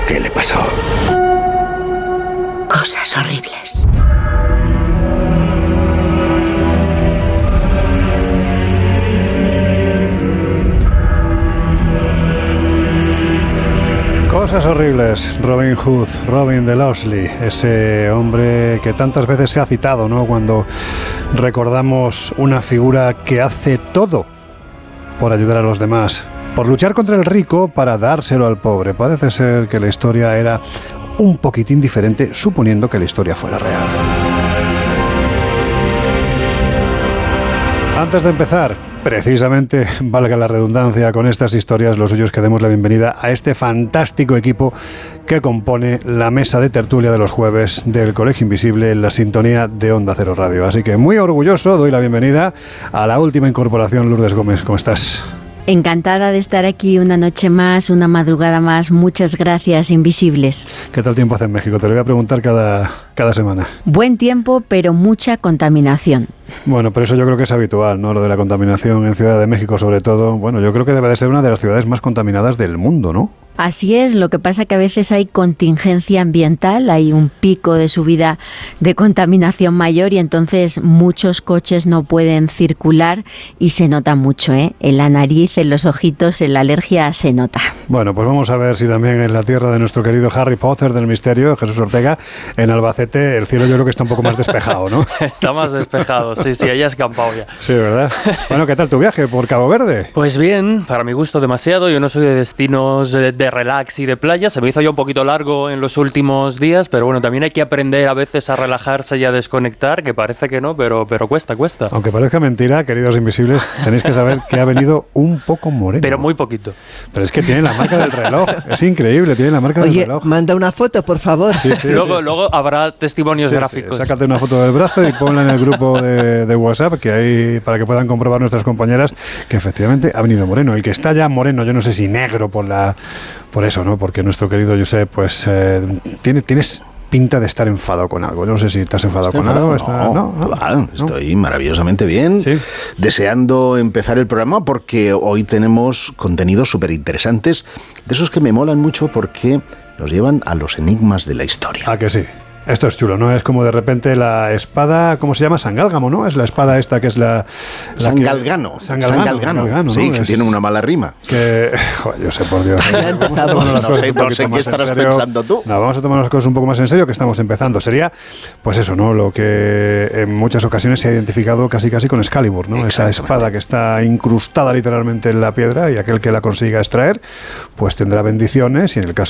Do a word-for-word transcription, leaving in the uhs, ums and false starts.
¿Qué le pasó? Cosas horribles. Cosas horribles. Robin Hood, Robin de Locksley, ese hombre que tantas veces se ha citado, ¿no? Cuando recordamos una figura que hace todo por ayudar a los demás, por luchar contra el rico para dárselo al pobre. Parece ser que la historia era un poquitín diferente, suponiendo que la historia fuera real. Antes de empezar, precisamente, valga la redundancia, con estas historias, lo suyo es que demos la bienvenida a este fantástico equipo que compone la mesa de tertulia de los jueves del Colegio Invisible en la sintonía de Onda Cero Radio. Así que muy orgulloso, doy la bienvenida a la última incorporación, Lourdes Gómez. ¿Cómo estás? Encantada de estar aquí una noche más, una madrugada más. Muchas gracias, Invisibles. ¿Qué tal tiempo hace en México? Te lo voy a preguntar cada, cada semana. Buen tiempo, pero mucha contaminación. Bueno, pero eso yo creo que es habitual, ¿no? Lo de la contaminación en Ciudad de México, sobre todo. Bueno, yo creo que debe de ser una de las ciudades más contaminadas del mundo, ¿no? Así es, lo que pasa que a veces hay contingencia ambiental, hay un pico de subida de contaminación mayor y entonces muchos coches no pueden circular y se nota mucho, ¿eh? En la nariz, en los ojitos, en la alergia se nota. Bueno, pues vamos a ver si también en la tierra de nuestro querido Harry Potter del misterio, Jesús Ortega, en Albacete, el cielo yo creo que está un poco más despejado, ¿no? Está más despejado, sí, sí, ahí ha escampado ya. Sí, ¿verdad? Bueno, ¿qué tal tu viaje por Cabo Verde? Pues bien, para mi gusto demasiado, yo no soy de destinos de, de relax y de playa, se me hizo ya un poquito largo en los últimos días, pero bueno, también hay que aprender a veces a relajarse y a desconectar, que parece que no, pero, pero cuesta, cuesta. Aunque parezca mentira, queridos invisibles, tenéis que saber que ha venido un poco moreno. Pero muy poquito. Pero es que tiene la marca del reloj, es increíble, tiene la marca Oye, del reloj. Oye, manda una foto, por favor. Sí, sí, luego, sí, luego sí. habrá testimonios sí, gráficos. Sí, sácate una foto del brazo y ponla en el grupo de, de WhatsApp, que hay para que puedan comprobar nuestras compañeras que efectivamente ha venido moreno. El que está ya moreno, yo no sé si negro por la por eso, ¿no? Porque nuestro querido Josep, pues eh, tiene, tienes pinta de estar enfadado con algo. Yo no sé si estás enfadado con enfadado? algo. No, Está, no, no, claro, no. Estoy maravillosamente bien, ¿Sí? Deseando empezar el programa porque hoy tenemos contenidos súper interesantes, de esos que me molan mucho porque nos llevan a los enigmas de la historia. Ah, que sí. Esto es chulo, ¿no? Es como de repente la espada, ¿cómo se llama? Sangálgamo, ¿no? Es la espada esta que es la... la Sangalgano. Que, Sangalgano. Sangalgano, Sangalgano, sí, ¿no? que Es tiene una mala rima. Que... Joder, yo sé, por Dios. Ya empezamos. Vamos a tomar las No cosas sé, un no poquito sé qué más en estarás serio. pensando tú. No, vamos a tomar las cosas un poco más en serio, que estamos empezando. Sería, pues eso, ¿no? Lo que en muchas ocasiones se ha identificado casi casi con Excalibur, ¿no? Esa espada que está incrustada literalmente en la piedra y aquel que la consiga extraer, pues tendrá bendiciones y en el caso